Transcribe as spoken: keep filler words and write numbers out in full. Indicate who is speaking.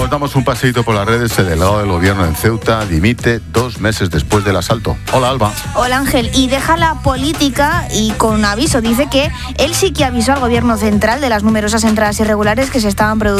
Speaker 1: Nos damos un paseíto por las redes. El delegado del gobierno en Ceuta dimite dos meses después del asalto. Hola, Alba.
Speaker 2: Hola, Ángel. Y deja la política y con un aviso. Dice que él sí que avisó al gobierno central de las numerosas entradas irregulares que se estaban produciendo